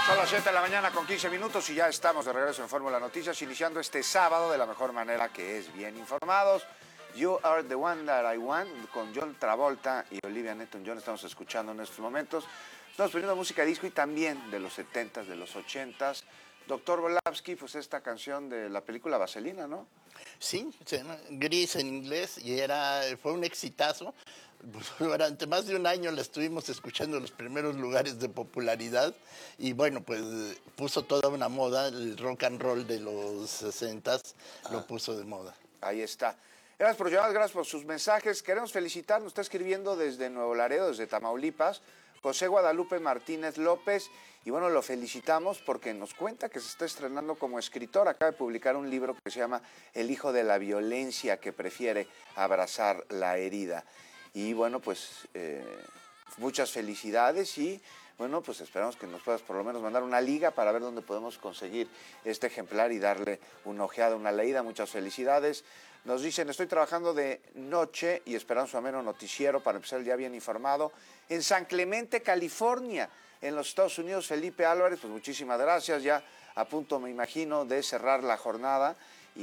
Son las 7 de la mañana con 15 minutos y ya estamos de regreso en Fórmula Noticias, iniciando este sábado de la mejor manera, que es bien informados. You Are the One That I Want, con John Travolta y Olivia Newton-John, estamos escuchando en estos momentos. Estamos poniendo música disco y también de los 70s, de los 80s. Doctor Volavsky, pues esta canción de la película Vaselina, ¿no? Sí, se llama Gris en inglés y fue un exitazo. Durante más de un año la estuvimos escuchando en los primeros lugares de popularidad y bueno, pues puso toda una moda, el rock and roll de los 60s lo puso de moda. Ahí está. Gracias por llamadas, gracias por sus mensajes. Queremos felicitar, nos está escribiendo desde Nuevo Laredo, desde Tamaulipas, José Guadalupe Martínez López, y bueno, lo felicitamos porque nos cuenta que se está estrenando como escritor. Acaba de publicar un libro que se llama El hijo de la violencia que prefiere abrazar la herida. Y bueno, pues muchas felicidades y bueno, pues esperamos que nos puedas por lo menos mandar una liga para ver dónde podemos conseguir este ejemplar y darle una ojeada, una leída. Muchas felicidades. Nos dicen, estoy trabajando de noche y esperando su ameno noticiero para empezar el día bien informado. En San Clemente, California, en los Estados Unidos, Felipe Álvarez, pues muchísimas gracias. Ya a punto, me imagino, de cerrar la jornada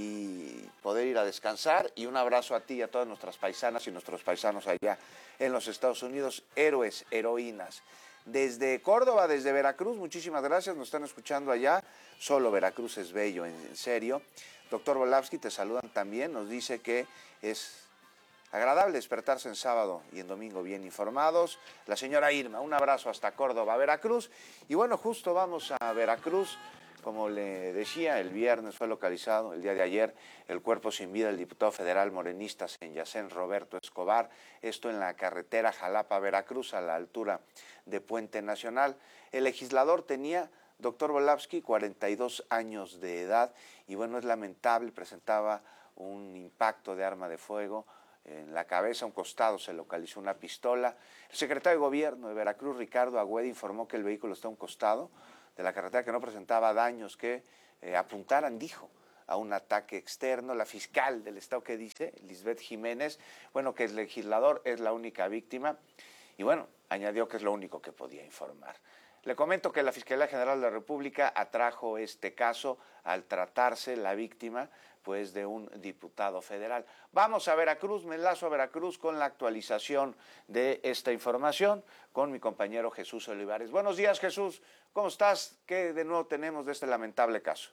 y poder ir a descansar. Y un abrazo a ti y a todas nuestras paisanas y nuestros paisanos allá en los Estados Unidos, héroes, heroínas. Desde Córdoba, desde Veracruz, muchísimas gracias, nos están escuchando allá. Solo Veracruz es bello, en serio. Doctor Volavsky, te saludan también, nos dice que es agradable despertarse en sábado y en domingo bien informados. La señora Irma, un abrazo hasta Córdoba, Veracruz. Y bueno, justo vamos a Veracruz. Como le decía, el viernes fue localizado, el día de ayer, el cuerpo sin vida del diputado federal morenista Senyacén Roberto Escobar, esto en la carretera Jalapa-Veracruz, a la altura de Puente Nacional. El legislador tenía, doctor Volavsky, 42 años de edad y bueno, es lamentable, presentaba un impacto de arma de fuego en la cabeza, a un costado se localizó una pistola. El secretario de Gobierno de Veracruz, Ricardo Agüed, informó que el vehículo está a un costado de la carretera, que no presentaba daños que apuntaran, dijo, a un ataque externo. La fiscal del estado, que dice, Lisbeth Jiménez, bueno, que el legislador es la única víctima y bueno, añadió que es lo único que podía informar. Le comento que la Fiscalía General de la República atrajo este caso al tratarse la víctima pues de un diputado federal. Vamos a Veracruz, me enlazo a Veracruz con la actualización de esta información con mi compañero Jesús Olivares. Buenos días, Jesús, ¿cómo estás? ¿Qué de nuevo tenemos de este lamentable caso?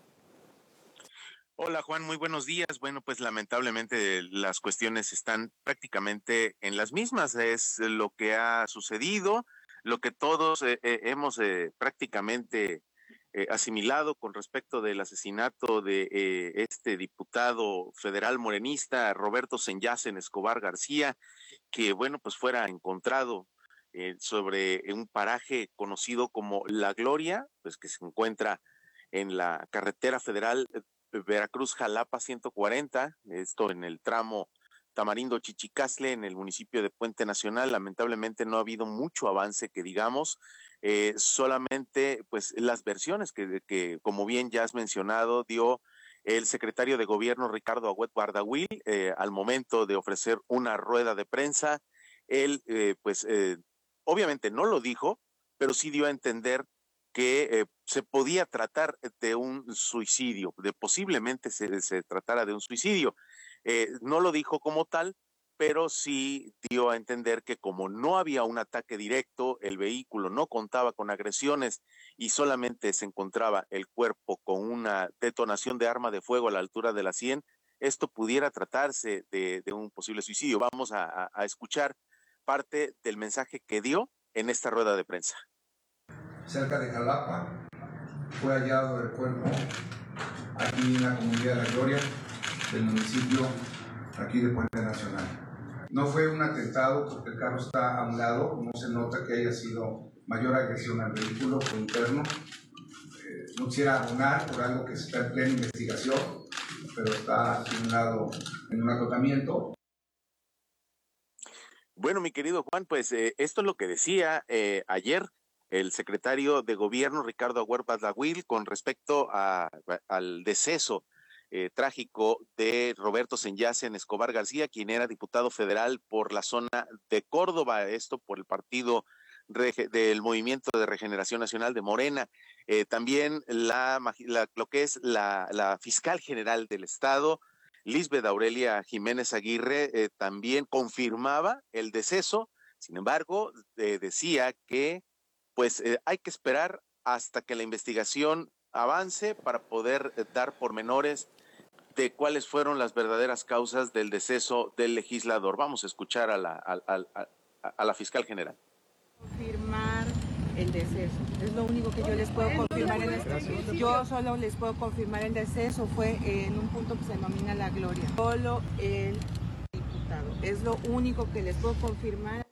Hola Juan, muy buenos días. Bueno, pues lamentablemente las cuestiones están prácticamente en las mismas. Es lo que ha sucedido, lo que todos hemos prácticamente asimilado con respecto del asesinato de este diputado federal morenista Roberto Senyacén Escobar García, que bueno, pues fuera encontrado sobre un paraje conocido como La Gloria, pues que se encuentra en la carretera federal Veracruz-Jalapa 140, esto en el tramo Tamarindo-Chichicastle, en el municipio de Puente Nacional. Lamentablemente no ha habido mucho avance, que digamos, solamente pues las versiones que como bien ya has mencionado, dio el secretario de Gobierno Ricardo Agüed Bardagüil al momento de ofrecer una rueda de prensa. Él obviamente no lo dijo, pero sí dio a entender que se podía tratar de un suicidio, de posiblemente se tratara de un suicidio. No lo dijo como tal, pero sí dio a entender que como no había un ataque directo, el vehículo no contaba con agresiones y solamente se encontraba el cuerpo con una detonación de arma de fuego a la altura de la sien, esto pudiera tratarse de un posible suicidio. Vamos a escuchar parte del mensaje que dio en esta rueda de prensa. Cerca de Jalapa fue hallado el cuerpo aquí en la comunidad de La Gloria del municipio aquí de Puente Nacional. No fue un atentado porque el carro está a un lado, no se nota que haya sido mayor agresión al vehículo o interno. No quisiera abonar por algo que está en plena investigación, pero está a un lado en un acotamiento. Bueno, mi querido Juan, pues esto es lo que decía ayer el secretario de Gobierno, Ricardo Agüed Bardagüil, con respecto al deceso trágico de Roberto Senyacén Escobar García, quien era diputado federal por la zona de Córdoba, esto por el partido del Movimiento de Regeneración Nacional de Morena. También lo que es la fiscal general del Estado, Lisbeth Aurelia Jiménez Aguirre, también confirmaba el deceso. Sin embargo, decía que pues hay que esperar hasta que la investigación avance para poder dar pormenores de cuáles fueron las verdaderas causas del deceso del legislador. Vamos a escuchar a la fiscal general. Confirmar el deceso, es lo único que yo les puedo confirmar. Yo solo les puedo confirmar el deceso, fue en un punto que se denomina La Gloria. Solo el diputado, es lo único que les puedo confirmar.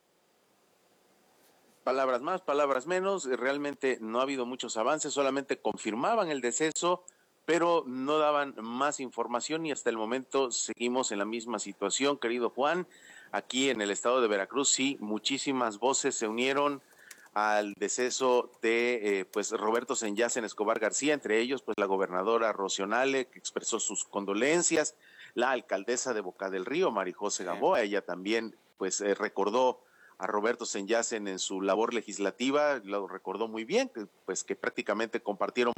Palabras más, palabras menos, realmente no ha habido muchos avances, solamente confirmaban el deceso, pero no daban más información y hasta el momento seguimos en la misma situación, querido Juan. Aquí en el estado de Veracruz, sí, muchísimas voces se unieron al deceso de pues Roberto Senyacen Escobar García, entre ellos pues la gobernadora Rocío Nale, que expresó sus condolencias, la alcaldesa de Boca del Río, Marijose Gamboa, ella también pues recordó a Roberto Senyacen en su labor legislativa, lo recordó muy bien, que prácticamente compartieron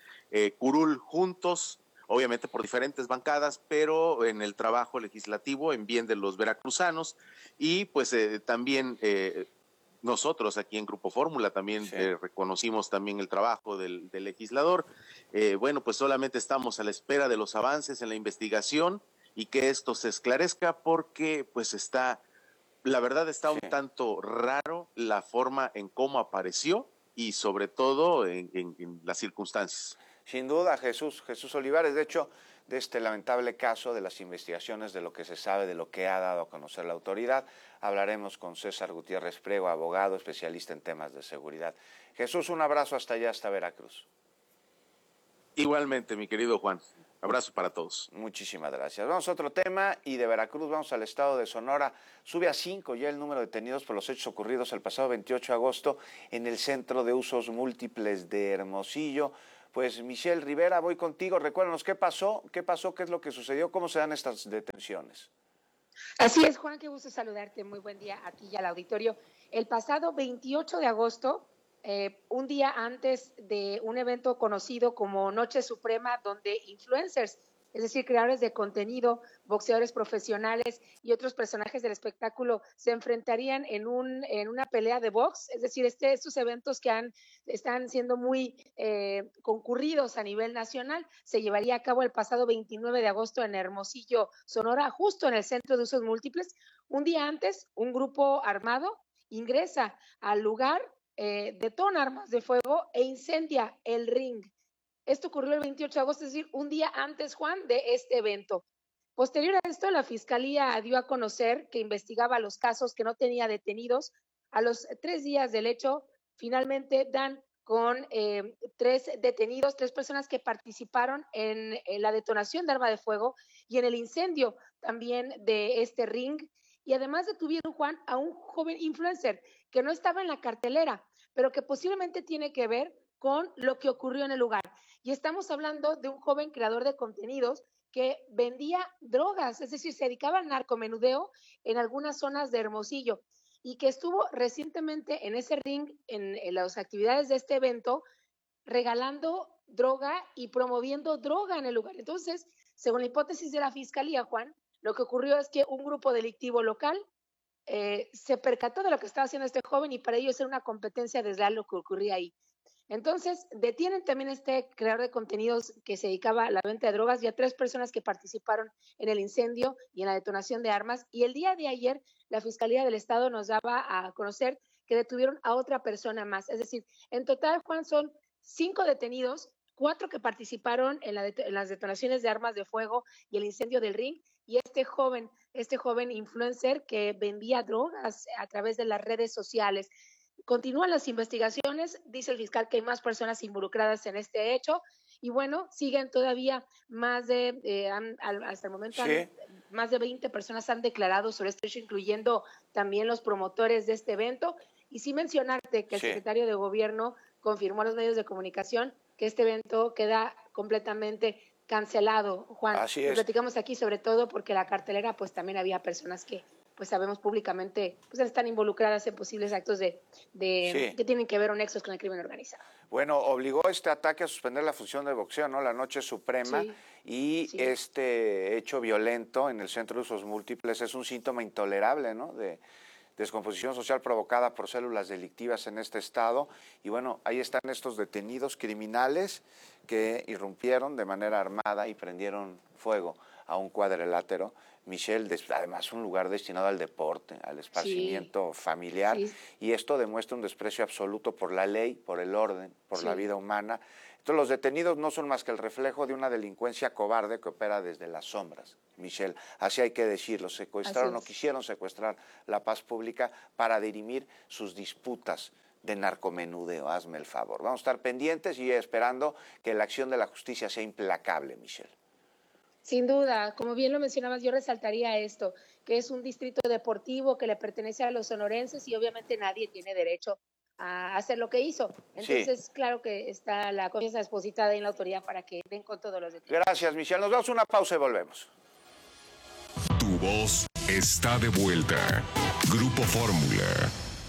curul juntos, obviamente por diferentes bancadas, pero en el trabajo legislativo en bien de los veracruzanos y pues también nosotros aquí en Grupo Fórmula también reconocimos también el trabajo del legislador. Bueno, pues solamente estamos a la espera de los avances en la investigación y que esto se esclarezca porque pues la verdad está un tanto raro la forma en cómo apareció y sobre todo en las circunstancias. Sin duda, Jesús Olivares, de hecho, de este lamentable caso, de las investigaciones, de lo que se sabe, de lo que ha dado a conocer la autoridad, hablaremos con César Gutiérrez Priego, abogado, especialista en temas de seguridad. Jesús, un abrazo hasta allá, hasta Veracruz. Igualmente, mi querido Juan. Abrazo para todos. Muchísimas gracias. Vamos a otro tema y de Veracruz vamos al estado de Sonora. Sube a 5 ya el número de detenidos por los hechos ocurridos el pasado 28 de agosto en el Centro de Usos Múltiples de Hermosillo. Pues Michelle Rivera, voy contigo. Recuérdanos qué pasó, qué es lo que sucedió, cómo se dan estas detenciones. Así es, Juan, qué gusto saludarte. Muy buen día a ti y al auditorio. El pasado 28 de agosto, un día antes de un evento conocido como Noche Suprema, donde influencers, es decir, creadores de contenido, boxeadores profesionales y otros personajes del espectáculo se enfrentarían en una pelea de box, es decir, estos eventos que están siendo muy concurridos a nivel nacional, se llevaría a cabo el pasado 29 de agosto en Hermosillo, Sonora, justo en el Centro de Usos Múltiples. Un día antes, un grupo armado ingresa al lugar, detona armas de fuego e incendia el ring. Esto ocurrió el 28 de agosto, es decir, un día antes, Juan, de este evento. Posterior a esto, la Fiscalía dio a conocer que investigaba los casos que no tenía detenidos. A los 3 días del hecho, finalmente dan con 3 detenidos, 3 personas que participaron en la detonación de arma de fuego y en el incendio también de este ring. Y además detuvieron, Juan, a un joven influencer que no estaba en la cartelera, pero que posiblemente tiene que ver con lo que ocurrió en el lugar. Y estamos hablando de un joven creador de contenidos que vendía drogas, es decir, se dedicaba al narcomenudeo en algunas zonas de Hermosillo y que estuvo recientemente en ese ring, en las actividades de este evento, regalando droga y promoviendo droga en el lugar. Entonces, según la hipótesis de la Fiscalía, Juan, lo que ocurrió es que un grupo delictivo local se percató de lo que estaba haciendo este joven y para ellos era una competencia desleal lo que ocurría ahí. Entonces, detienen también a este creador de contenidos que se dedicaba a la venta de drogas y a 3 personas que participaron en el incendio y en la detonación de armas. Y el día de ayer, la Fiscalía del Estado nos daba a conocer que detuvieron a otra persona más. Es decir, en total, Juan, son 5 detenidos, 4 que participaron en las detonaciones de armas de fuego y el incendio del ring, y este joven influencer que vendía drogas a través de las redes sociales. Continúan las investigaciones, dice el fiscal que hay más personas involucradas en este hecho y bueno, siguen todavía más de, hasta el momento, más de 20 personas han declarado sobre este hecho, incluyendo también los promotores de este evento. Y sí mencionarte que el secretario de Gobierno confirmó a los medios de comunicación que este evento queda completamente cancelado, Juan. Así es. Lo platicamos aquí sobre todo porque la cartelera pues también había personas que pues sabemos públicamente, pues están involucradas en posibles actos Sí. que tienen que ver o nexos con el crimen organizado. Bueno, obligó este ataque a suspender la función de boxeo, ¿no? La Noche Suprema. Sí. Y Sí. este hecho violento en el Centro de Usos Múltiples es un síntoma intolerable, ¿no? De descomposición social provocada por células delictivas en este estado. Y bueno, ahí están estos detenidos criminales que irrumpieron de manera armada y prendieron fuego a un cuadrilátero. Michelle, además un lugar destinado al deporte, al esparcimiento familiar, y esto demuestra un desprecio absoluto por la ley, por el orden, por la vida humana. Entonces los detenidos no son más que el reflejo de una delincuencia cobarde que opera desde las sombras, Michelle. Así hay que decirlo, secuestraron o quisieron secuestrar la paz pública para dirimir sus disputas de narcomenudeo, hazme el favor. Vamos a estar pendientes y esperando que la acción de la justicia sea implacable, Michelle. Sin duda, como bien lo mencionabas, yo resaltaría esto, que es un distrito deportivo que le pertenece a los sonorenses y obviamente nadie tiene derecho a hacer lo que hizo. Entonces, claro que está la confianza depositada en la autoridad para que den con todos los detalles. Gracias, Michelle. Nos damos una pausa y volvemos. Tu voz está de vuelta. Grupo Fórmula.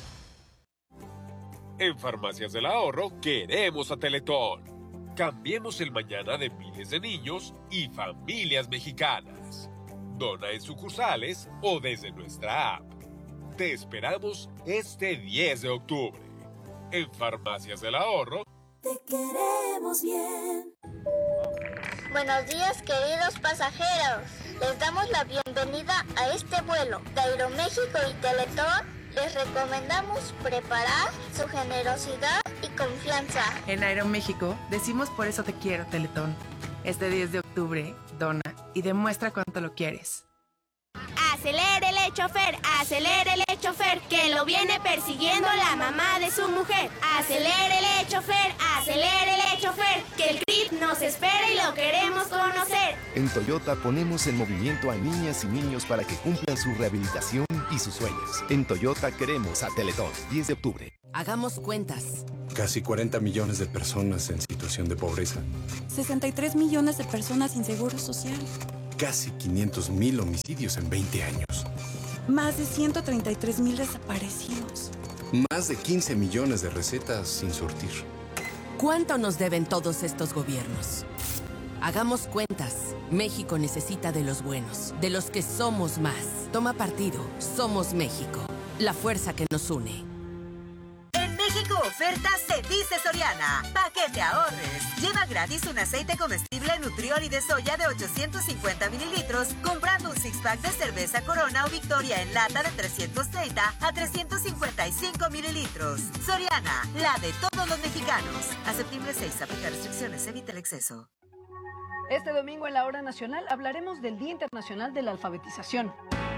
En Farmacias del Ahorro queremos a Teletón. Cambiemos el mañana de miles de niños y familias mexicanas. Dona en sucursales o desde nuestra app. Te esperamos este 10 de octubre. En Farmacias del Ahorro. Te queremos bien. Buenos días, queridos pasajeros. Les damos la bienvenida a este vuelo de Aeroméxico y Teletón. Les recomendamos preparar su generosidad y confianza. En Aeroméxico decimos por eso te quiero, Teletón. Este 10 de octubre, dona y demuestra cuánto lo quieres. Acelérele, chofer, que lo viene persiguiendo la mamá de su mujer. Acelérele, chofer, que el CRIT nos espera y lo queremos conocer. En Toyota ponemos en movimiento a niñas y niños para que cumplan su rehabilitación y sus sueños. En Toyota queremos a Teletón, 10 de octubre. Hagamos cuentas. Casi 40 millones de personas en situación de pobreza. 63 millones de personas sin seguro social. Casi 500,000 homicidios en 20 años. Más de 133,000 desaparecidos. Más de 15 millones de recetas sin surtir. ¿Cuánto nos deben todos estos gobiernos? Hagamos cuentas. México necesita de los buenos, de los que somos más. Toma partido. Somos México. La fuerza que nos une. México oferta se dice Soriana. Pa' que te ahorres. Lleva gratis un aceite comestible Nutrioli de soya de 850 mililitros comprando un six-pack de cerveza Corona o Victoria en lata de 330 a 355 mililitros. Soriana, la de todos los mexicanos. A septiembre 6, aplica restricciones, evita el exceso. Este domingo en la Hora Nacional hablaremos del Día Internacional de la Alfabetización.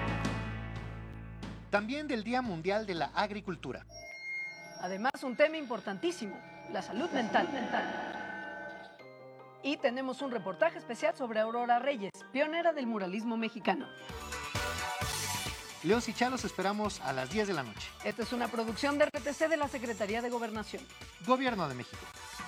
También del Día Mundial de la Agricultura. Además, un tema importantísimo, la salud mental. Y tenemos un reportaje especial sobre Aurora Reyes, pionera del muralismo mexicano. Leos y Chalos esperamos a las 10 de la noche. Esta es una producción de RTC de la Secretaría de Gobernación. Gobierno de México.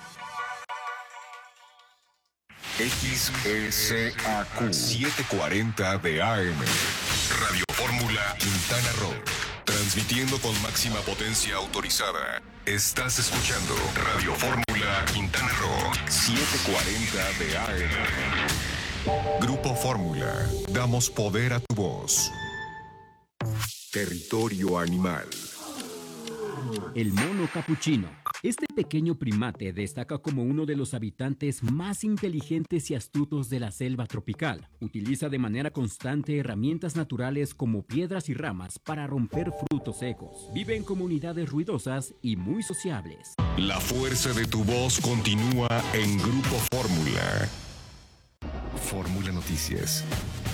XSAQ 740 de AM. Radio Fórmula Quintana Roo. Transmitiendo con máxima potencia autorizada. Estás escuchando Radio Fórmula Quintana Roo 740 de AM. Grupo Fórmula. Damos poder a tu voz. Territorio animal. El mono capuchino. Este pequeño primate destaca como uno de los habitantes más inteligentes y astutos de la selva tropical. Utiliza de manera constante herramientas naturales como piedras y ramas para romper frutos secos. Vive en comunidades ruidosas y muy sociables. La fuerza de tu voz continúa en Grupo Fórmula. Fórmula Noticias.